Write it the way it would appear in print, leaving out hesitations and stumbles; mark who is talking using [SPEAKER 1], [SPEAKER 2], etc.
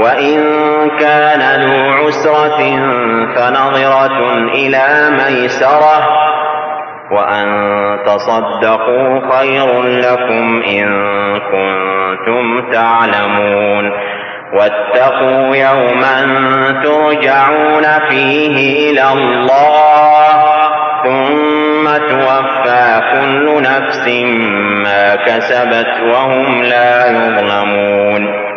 [SPEAKER 1] وإن كان ذو عسرة فنظرة إلى ميسرة وأن تصدقوا خير لكم إن كنتم تعلمون واتقوا يوما ترجعون فيه إلى الله ثم توفى كل نفس ما كسبت وهم لا يظلمون